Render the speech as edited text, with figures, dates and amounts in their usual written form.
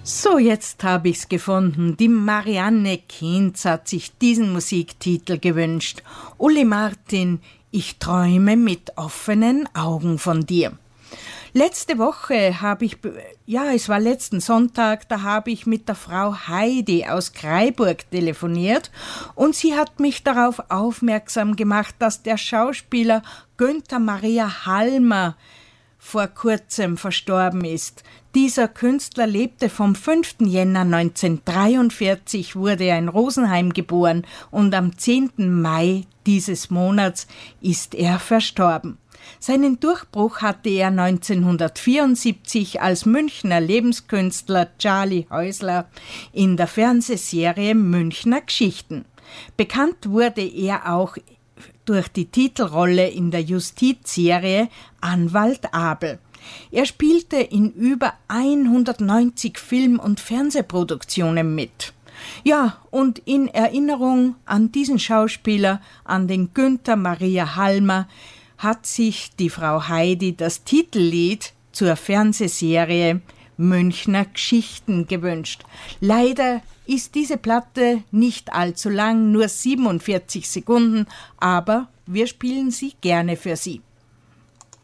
So, jetzt habe ich's gefunden. Die Marianne Kinz hat sich diesen Musiktitel gewünscht. Uli Martin, ich träume mit offenen Augen von dir. Letzte Woche es war letzten Sonntag, da habe ich mit der Frau Heidi aus Kraiburg telefoniert und sie hat mich darauf aufmerksam gemacht, dass der Schauspieler Günther Maria Halmer vor kurzem verstorben ist. Dieser Künstler lebte vom 5. Jänner 1943, wurde er in Rosenheim geboren und am 10. Mai dieses Monats ist er verstorben. Seinen Durchbruch hatte er 1974 als Münchner Lebenskünstler Charlie Häusler in der Fernsehserie Münchner Geschichten. Bekannt wurde er auch durch die Titelrolle in der Justizserie Anwalt Abel. Er spielte in über 190 Film- und Fernsehproduktionen mit. Ja, und in Erinnerung an diesen Schauspieler, an den Günther Maria Halmer, hat sich die Frau Heidi das Titellied zur Fernsehserie Münchner Geschichten gewünscht. Leider ist diese Platte nicht allzu lang, nur 47 Sekunden, aber wir spielen sie gerne für Sie.